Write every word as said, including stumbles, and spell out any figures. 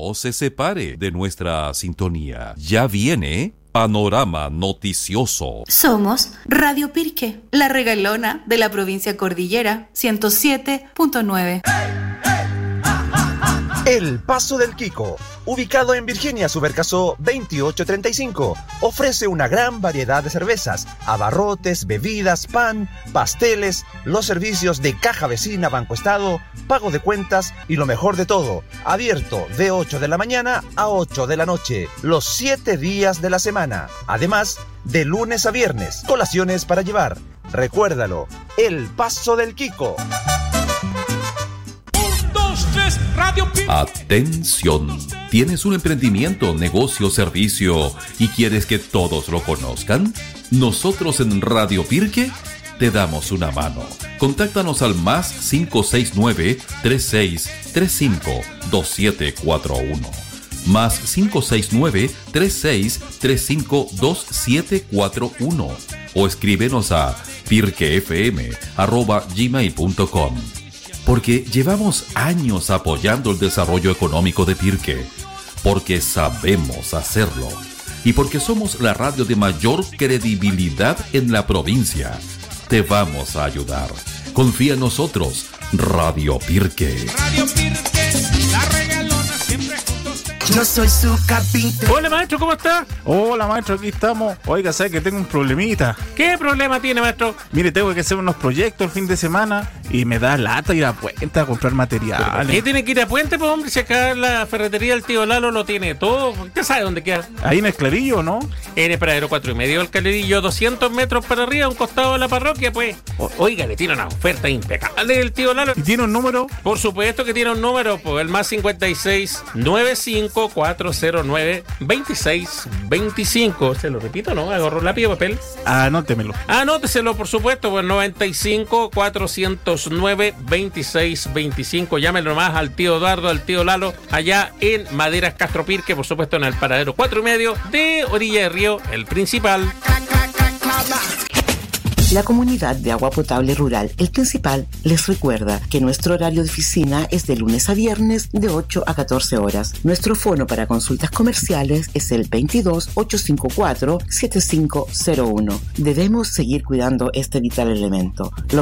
No se separe de nuestra sintonía. Ya viene Panorama Noticioso. Somos Radio Pirque, la regalona de la provincia cordillera, ciento siete punto nueve. El Paso del Quico, ubicado en Virginia Subercaso veintiocho treinta y cinco, ofrece una gran variedad de cervezas, abarrotes, bebidas, pan, pasteles, los servicios de caja vecina, Banco Estado, pago de cuentas y lo mejor de todo, abierto de ocho de la mañana a ocho de la noche, los siete días de la semana. Además, de lunes a viernes, colaciones para llevar. Recuérdalo, El Paso del Quico. Atención, ¿tienes un emprendimiento, negocio, servicio y quieres que todos lo conozcan? Nosotros en Radio Pirque te damos una mano. Contáctanos al más cinco seis nueve, tres seis tres cinco, dos siete cuatro uno. Más cinco seis nueve, tres seis tres cinco, dos siete cuatro uno. O escríbenos a pirquefm arroba gmail punto com. Porque llevamos años apoyando el desarrollo económico de Pirque, porque sabemos hacerlo y porque somos la radio de mayor credibilidad en la provincia. Te vamos a ayudar. Confía en nosotros, Radio Pirque. Radio Pirque, la regalona siempre junto a usted. Yo soy su carpintero. Hola, maestro, ¿cómo está? Hola, maestro, aquí estamos. Oiga, ¿sabe que tengo un problemita? ¿Qué problema tiene, maestro? Mire, tengo que hacer unos proyectos el fin de semana y me da lata ir a Puente a comprar material. ¿Qué tiene que ir a Puente, pues, hombre? Si acá la ferretería del tío Lalo lo tiene todo. ¿Usted sabe dónde queda? Ahí en el Clarillo, ¿no? En el Paradero cuatro y medio del Clarillo, doscientos metros para arriba, a un costado de la parroquia, pues. O, oiga, le tiene una oferta impecable del tío Lalo. ¿Y tiene un número? Por supuesto que tiene un número, pues, el más cincuenta y seis, noventa y cinco, cuatrocientos nueve, veintiséis veinticinco. Se lo repito, ¿no? Agarro lápiz y papel. Anótemelo. Anóteselo, por supuesto, pues noventa y cinco, cuatrocientos nueve, veintiséis veinticinco. Llámelo nomás al tío Eduardo, al tío Lalo, allá en Maderas Castro Pirque, por supuesto, en el Paradero cuatro y medio de Orilla de Río, el principal. La Comunidad de Agua Potable Rural El Principal les recuerda que nuestro horario de oficina es de lunes a viernes de ocho a catorce horas. Nuestro fono para consultas comerciales es el veintidós, ochocientos cincuenta y cuatro, setenta y cinco cero uno. Debemos seguir cuidando este vital elemento. Lo